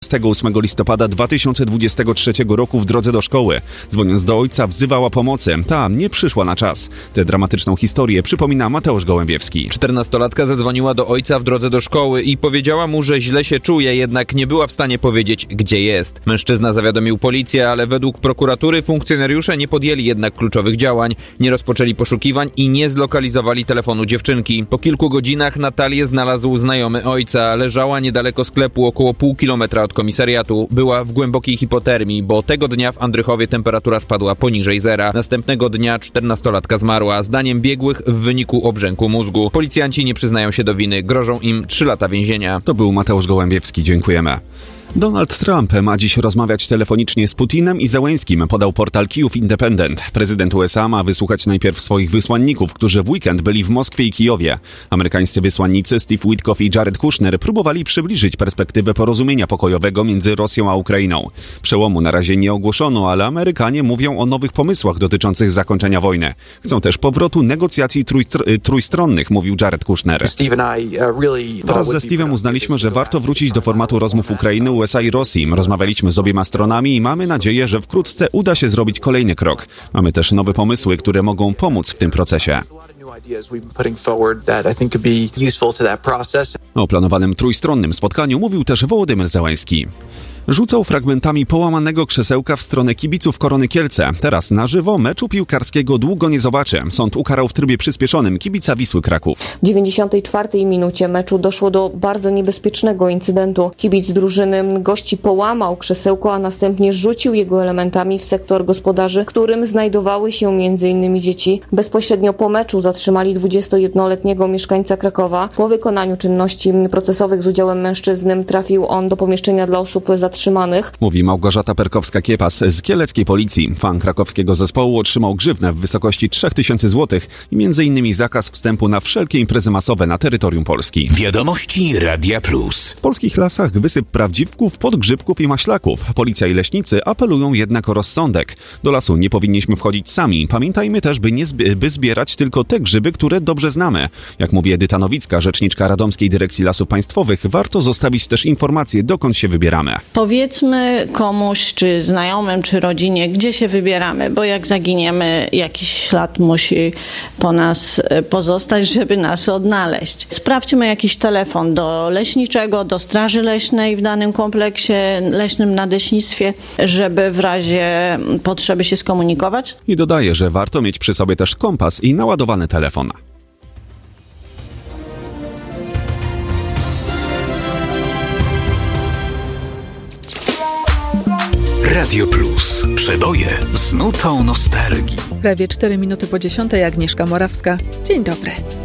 28 listopada 2023 roku w drodze do szkoły. Dzwoniąc do ojca, wzywała pomocy. Ta nie przyszła na czas. Tę dramatyczną historię przypomina Mateusz Gołębiewski. 14-latka zadzwoniła do ojca w drodze do szkoły i powiedziała mu, że źle się czuje, jednak nie była w stanie powiedzieć, gdzie jest. Mężczyzna zawiadomił policję, ale według prokuratury funkcjonariusze nie podjęli jednak kluczowych działań, nie rozpoczęli poszukiwań i nie zlokalizowali telefonu dziewczynki. Po kilku godzinach Natalię znalazł znajomy ojca. Leżała niedaleko sklepu, około pół kilometra od komisariatu. Była w głębokiej hipotermii, bo tego dnia w Andrychowie temperatura spadła poniżej zera. Następnego dnia 14-latka zmarła. Zdaniem biegłych w wyniku obrzęku mózgu. Policjanci nie przyznają się do winy. Grożą im 3 lata więzienia. To był Mateusz Gołębiewski. Dziękujemy. Donald Trump ma dziś rozmawiać telefonicznie z Putinem i Zełenskim, podał portal Kijów Independent. Prezydent USA ma wysłuchać najpierw swoich wysłanników, którzy w weekend byli w Moskwie i Kijowie. Amerykańscy wysłannicy Steve Witkoff i Jared Kushner próbowali przybliżyć perspektywę porozumienia pokojowego między Rosją a Ukrainą. Przełomu na razie nie ogłoszono, ale Amerykanie mówią o nowych pomysłach dotyczących zakończenia wojny. Chcą też powrotu negocjacji trójstronnych, mówił Jared Kushner. Wraz ze Steve'em uznaliśmy, że warto wrócić do formatu rozmów Ukrainy, USA i Rosji. Rozmawialiśmy z obiema stronami i mamy nadzieję, że wkrótce uda się zrobić kolejny krok. Mamy też nowe pomysły, które mogą pomóc w tym procesie. O planowanym trójstronnym spotkaniu mówił też Wołodymyr Zełenski. Rzucał fragmentami połamanego krzesełka w stronę kibiców Korony Kielce. Teraz na żywo meczu piłkarskiego długo nie zobaczy. Sąd ukarał w trybie przyspieszonym kibica Wisły Kraków. W 94 minucie meczu doszło do bardzo niebezpiecznego incydentu. Kibic drużyny gości połamał krzesełko, a następnie rzucił jego elementami w sektor gospodarzy, którym znajdowały się m.in. dzieci. Bezpośrednio po meczu zatrzymali 21-letniego mieszkańca Krakowa. Po wykonaniu czynności procesowych z udziałem mężczyzny trafił on do pomieszczenia dla osób zatrzymanych. Mówi Małgorzata Perkowska-Kiepas z kieleckiej policji. Fan krakowskiego zespołu otrzymał grzywnę w wysokości 3000 zł i m.in. zakaz wstępu na wszelkie imprezy masowe na terytorium Polski. Wiadomości Radia Plus. W polskich lasach wysyp prawdziwków, podgrzybków i maślaków. Policja i leśnicy apelują jednak o rozsądek. Do lasu nie powinniśmy wchodzić sami. Pamiętajmy też, by zbierać tylko te grzyby, które dobrze znamy. Jak mówi Edyta Nowicka, rzeczniczka Radomskiej Dyrekcji Lasów Państwowych, warto zostawić też informacje, dokąd się wybieramy. Powiedzmy komuś, czy znajomym, czy rodzinie, gdzie się wybieramy, bo jak zaginiemy, jakiś ślad musi po nas pozostać, żeby nas odnaleźć. Sprawdźmy jakiś telefon do leśniczego, do straży leśnej w danym kompleksie leśnym, nadleśnictwie, żeby w razie potrzeby się skomunikować. I dodaje, że warto mieć przy sobie też kompas i naładowany telefon. Radio Plus. Przeboje z nutą nostalgii. Prawie 4 minuty po 10:00. Agnieszka Morawska. Dzień dobry.